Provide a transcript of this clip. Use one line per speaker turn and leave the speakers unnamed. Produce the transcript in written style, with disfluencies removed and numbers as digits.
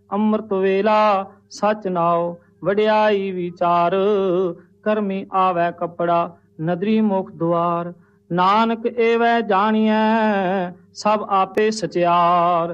ਅੰਮ੍ਰਿਤ ਵੇਲਾ ਸਚ ਨਾਉ ਵਡਿਆਈ ਵਿਚਾਰ। ਕਰਮੀ ਆਵੈ ਕੱਪੜਾ ਨਦਰੀ ਮੁਖ ਦੁਆਰ। ਨਾਨਕ ਏਵੈ ਜਾਣੀਐ ਸਭ ਆਪੇ ਸਚਿਆਰ।